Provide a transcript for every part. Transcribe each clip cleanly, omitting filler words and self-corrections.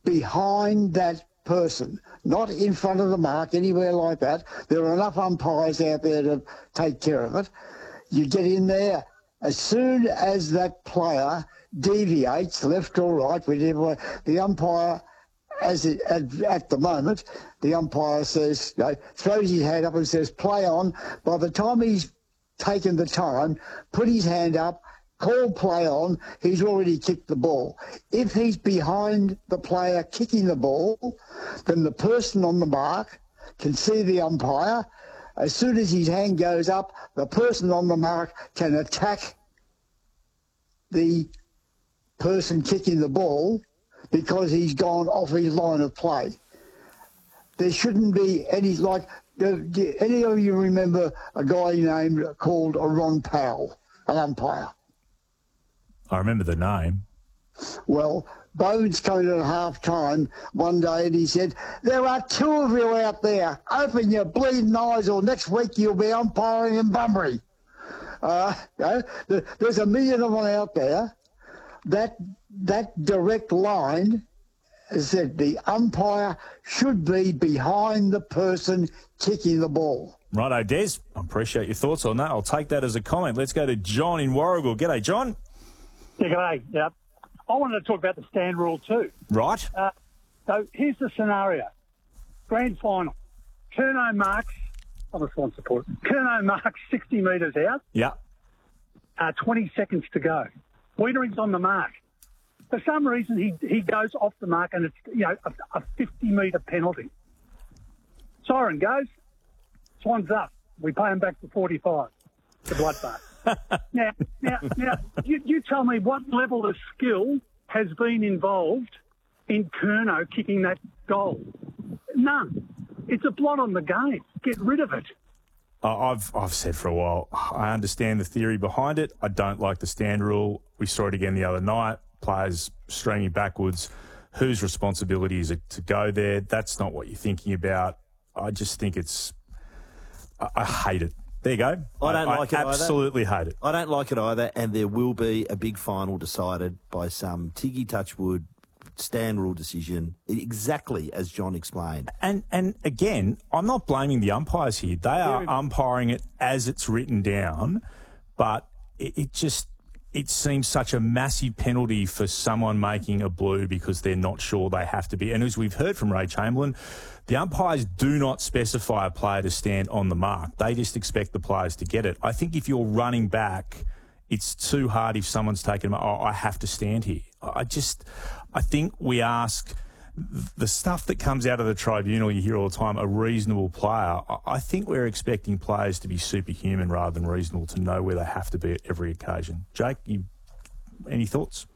behind that person, not in front of the mark, anywhere like that. There are enough umpires out there to take care of it. You get in there. As soon as that player deviates left or right, whichever, the umpire, at the moment, the umpire says, throws his hand up and says, play on. By the time he's taken the time, put his hand up, call play on, he's already kicked the ball. If he's behind the player kicking the ball, then the person on the mark can see the umpire. As soon as his hand goes up, the person on the mark can attack the person kicking the ball because he's gone off his line of play. There shouldn't be any, any of you remember a guy called Ron Powell, an umpire? I remember the name. Well, Bones came in at half-time one day and he said, there are two of you out there. Open your bleeding eyes or next week you'll be umpiring in Bunbury. There's a million of them out there. That direct line said the umpire should be behind the person kicking the ball. Righto, Des. I appreciate your thoughts on that. I'll take that as a comment. Let's go to John in Warragul. G'day, John. Yeah, g'day. Yeah. I wanted to talk about the stand rule too. Right. So here's the scenario. Grand final. Curnow marks, I'm a Swan supporter. Curnow marks 60 metres out. Yeah. 20 seconds to go. Wiedering's on the mark. For some reason, he goes off the mark and it's a 50-metre penalty. Siren goes. Swan's up. We pay him back for 45. The bloodbath. Now, you tell me what level of skill has been involved in Curnow kicking that goal. None. It's a blot on the game. Get rid of it. I've said for a while, I understand the theory behind it. I don't like the stand rule. We saw it again the other night. Players streaming backwards. Whose responsibility is it to go there? That's not what you're thinking about. I just think I hate it. There you go. I don't like it either. Absolutely hate it. I don't like it either, and there will be a big final decided by some Tiggy Touchwood stand rule decision, exactly as John explained. And again, I'm not blaming the umpires here. They are umpiring it as it's written down, but it seems such a massive penalty for someone making a blue because they're not sure they have to be. And as we've heard from Ray Chamberlain, the umpires do not specify a player to stand on the mark. They just expect the players to get it. I think if you're running back, it's too hard if someone's taken, I have to stand here. I think we ask the stuff that comes out of the tribunal, you hear all the time, a reasonable player. I think we're expecting players to be superhuman rather than reasonable, to know where they have to be at every occasion. Jake, any thoughts?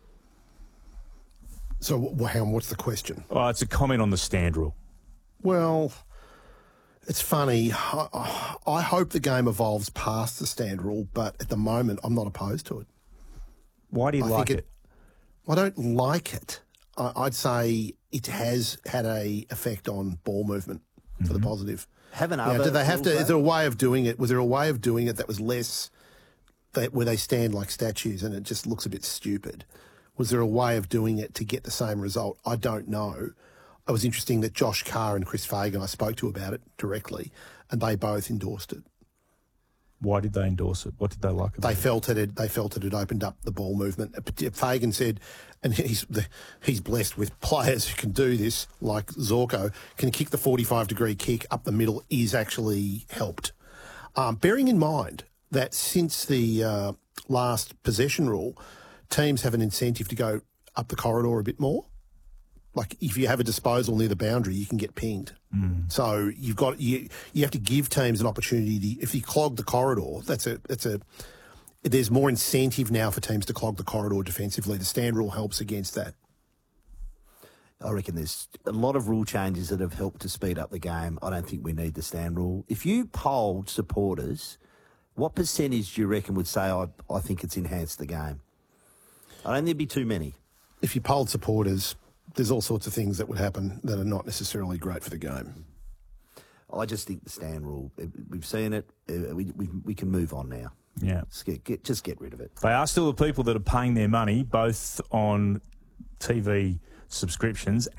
So, hang on, what's the question? It's a comment on the stand rule. Well, it's funny. I hope the game evolves past the stand rule, but at the moment, I'm not opposed to it. Why do you like it? I don't like it. I'd say it has had a effect on ball movement for the positive. Do they have to? Is there a way of doing it? Was there a way of doing it that was less, where they stand like statues and it just looks a bit stupid? Was there a way of doing it to get the same result? I don't know. It was interesting that Josh Carr and Chris Fagan I spoke to about it directly, and they both endorsed it. Why did they endorse it? What did they like about it? They felt it had opened up the ball movement. Fagan said, and he's blessed with players who can do this, like Zorko, can kick the 45-degree kick up the middle, is actually helped. Bearing in mind that since the last possession rule, teams have an incentive to go up the corridor a bit more. Like if you have a disposal near the boundary, you can get pinged. So you have to give teams an opportunity. If you clog the corridor, there's more incentive now for teams to clog the corridor defensively. The stand rule helps against that. I reckon there's a lot of rule changes that have helped to speed up the game. I don't think we need the stand rule. If you polled supporters, what percentage do you reckon would say, I think it's enhanced the game? I don't think there'd be too many. If you polled supporters, there's all sorts of things that would happen that are not necessarily great for the game. I just think the stand rule, we've seen it, we can move on now. Yeah. Just get rid of it. They are still the people that are paying their money, both on TV subscriptions